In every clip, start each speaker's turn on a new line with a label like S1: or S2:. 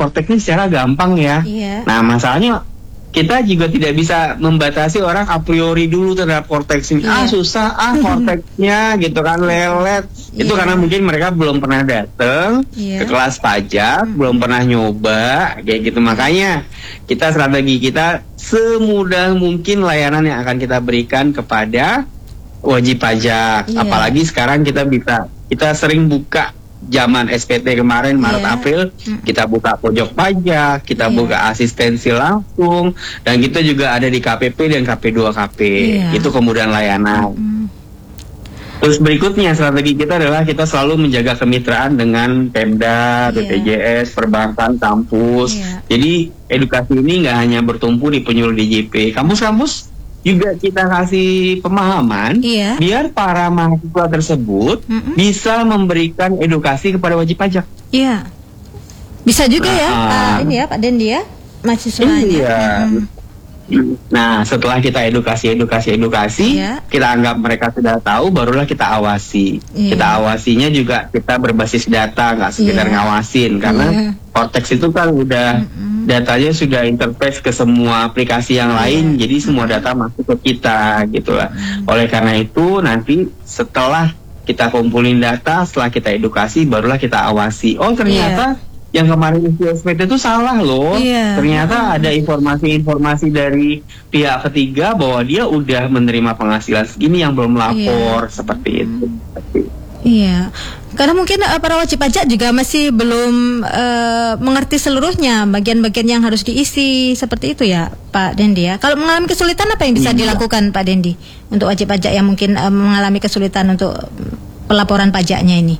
S1: Vortex ini secara gampang ya. Nah masalahnya kita juga tidak bisa membatasi orang a priori dulu terhadap Vortex ini. Susah Vortexnya gitu kan, lelet. Itu karena mungkin mereka belum pernah datang ke kelas pajak, belum pernah nyoba kayak gitu. Makanya strategi kita semudah mungkin layanan yang akan kita berikan kepada wajib pajak. Apalagi sekarang kita sering buka zaman SPT kemarin Maret April, kita buka pojok pajak, kita buka asistensi langsung, dan kita juga ada di KPP dan KP2KP. Itu kemudian layanan. Terus berikutnya strategi kita adalah kita selalu menjaga kemitraan dengan Pemda, BPJS, perbankan, kampus. Jadi edukasi ini nggak hanya bertumpu di penyuluh DJP, kampus-kampus juga kita kasih pemahaman biar para mahasiswa tersebut bisa memberikan edukasi kepada wajib pajak.
S2: Bisa juga ini ya Pak Dendi ya, mahasiswanya.
S1: Nah setelah kita edukasi, kita anggap mereka sudah tahu, barulah kita awasi. Kita awasinya juga kita berbasis data, nggak sekedar ngawasin, karena Vortex itu kan udah datanya sudah interface ke semua aplikasi yang lain, jadi semua data masuk ke kita gitu lah. Oleh karena itu nanti setelah kita kumpulin data, setelah kita edukasi, barulah kita awasi. Oh ternyata yang kemarin isi SPT itu salah loh. Ternyata ada informasi-informasi dari pihak ketiga bahwa dia udah menerima penghasilan segini yang belum lapor, seperti itu.
S2: Karena mungkin para wajib pajak juga masih belum mengerti seluruhnya bagian-bagian yang harus diisi, seperti itu ya Pak Dendi ya. Kalau mengalami kesulitan, apa yang bisa dilakukan Pak Dendi untuk wajib pajak yang mungkin mengalami kesulitan untuk pelaporan pajaknya ini?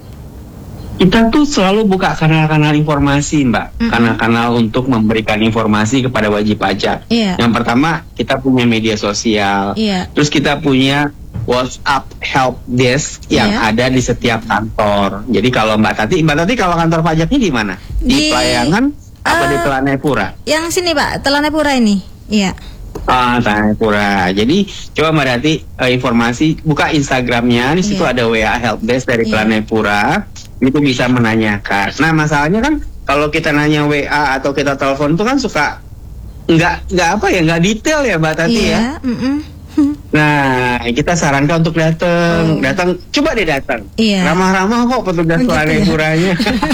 S1: Kita tuh selalu buka kanal-kanal informasi Mbak, kanal-kanal untuk memberikan informasi kepada wajib pajak. Yang pertama kita punya media sosial, terus kita punya WhatsApp help desk yang ada di setiap kantor. Jadi kalau Mbak Tati kalau kantor pajaknya di mana? Di Pelayangan apa di Telanepura?
S2: Yang sini Pak, Telanepura ini.
S1: Telanepura. Jadi coba Mbak Tati informasi, buka Instagramnya, di situ ada WA help desk dari Telanepura. Itu bisa menanyakan. Nah masalahnya kan kalau kita nanya WA atau kita telepon itu kan suka nggak detail ya Mbak Tati ya. Nah kita sarankan untuk datang, coba deh datang. Ramah-ramah kok petugas Telanepuranya.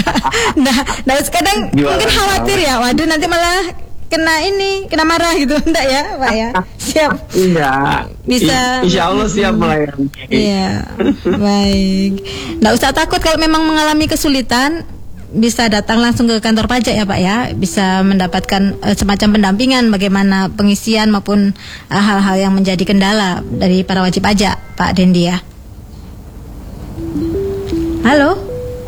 S2: Nah kadang mungkin khawatir ya, waduh nanti malah kena marah gitu, enggak ya Pak ya? Siap. Bisa.
S1: Insya Allah siap melayani.
S2: Baik. Nggak usah takut kalau memang mengalami kesulitan, bisa datang langsung ke kantor pajak ya Pak ya, bisa mendapatkan semacam pendampingan bagaimana pengisian maupun hal-hal yang menjadi kendala dari para wajib pajak Pak Dendi ya. Halo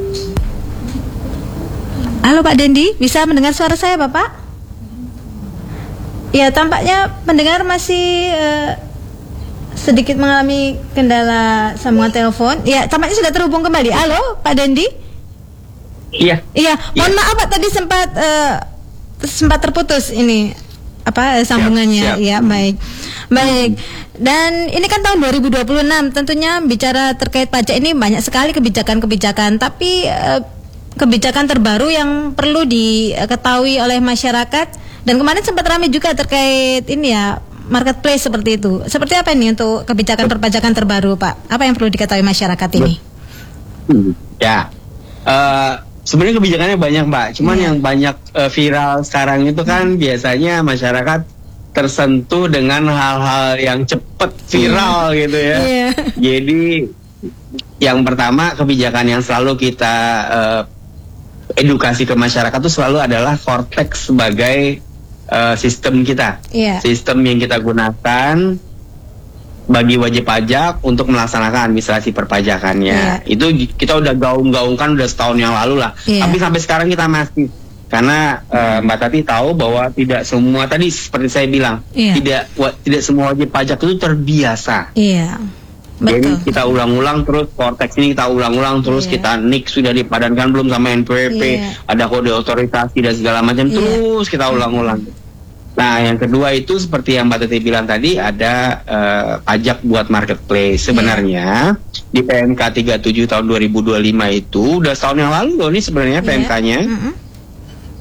S2: Pak Dendi, bisa mendengar suara saya Bapak? Ya, tampaknya pendengar masih sedikit mengalami kendala sambungan telepon. Ya, tampaknya sudah terhubung kembali. Halo, Pak Dendi?
S1: Iya.
S2: Mohon maaf Pak, tadi sempat terputus ini sambungannya.
S1: Siap.
S2: Ya, baik. Dan ini kan tahun 2026, tentunya bicara terkait pajak ini banyak sekali kebijakan-kebijakan, tapi kebijakan terbaru yang perlu diketahui oleh masyarakat. Dan kemarin sempat ramai juga terkait ini ya, marketplace seperti itu. Seperti apa ini untuk kebijakan perpajakan terbaru Pak? Apa yang perlu diketahui masyarakat ini?
S1: Sebenarnya kebijakannya banyak Mbak. Cuman yang banyak viral sekarang itu kan biasanya masyarakat tersentuh dengan hal-hal yang cepat viral gitu ya. Jadi yang pertama, kebijakan yang selalu kita edukasi ke masyarakat itu selalu adalah Vortex sebagai sistem kita, sistem yang kita gunakan bagi wajib pajak untuk melaksanakan administrasi perpajakannya. Itu kita udah gaung-gaungkan udah setahun yang lalu lah. Tapi sampai sekarang kita masih, karena Mbak Tati tahu bahwa tidak semua, tadi seperti saya bilang, tidak semua wajib pajak itu terbiasa. Jadi kita ulang-ulang terus, Vortex ini kita ulang-ulang terus, kita NIK sudah dipadankan belum sama NPWP, ada kode otorisasi dan segala macam, terus kita ulang-ulang. Nah yang kedua itu seperti yang Mbak Tati bilang tadi, ada pajak buat marketplace. Sebenarnya di PMK 37 tahun 2025 itu udah setahun yang lalu loh ini sebenarnya PMK-nya.